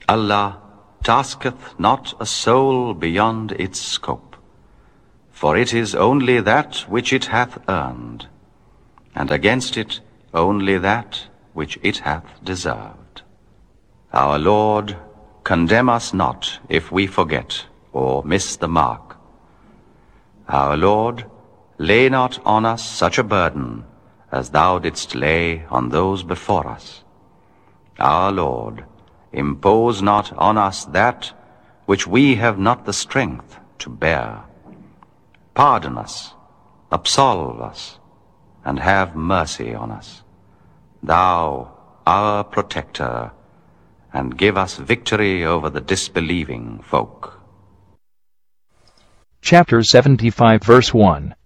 Allah tasketh not a soul beyond its scope, for it is only that which it hath earned, and against it only that which it hath deserved. Our Lord, condemn us not if we forget or miss the mark. Our Lord, lay not on us such a burden as thou didst lay on those before us. Our Lord, impose not on us that which we have not the strength to bear. Pardon us, absolve us, and have mercy on us, thou, our protector, and give us victory over the disbelieving folk. Chapter 75, verse 1.